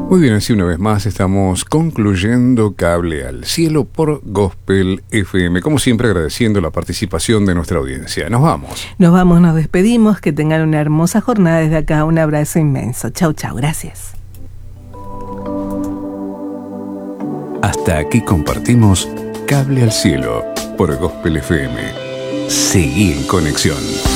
Muy bien, así una vez más estamos concluyendo Cable al Cielo por Gospel FM. Como siempre, agradeciendo la participación de nuestra audiencia. Nos vamos. Nos despedimos. Que tengan una hermosa jornada desde acá. Un abrazo inmenso. Chau, chau. Gracias. Hasta aquí compartimos Cable al Cielo por Gospel FM. Seguí en conexión.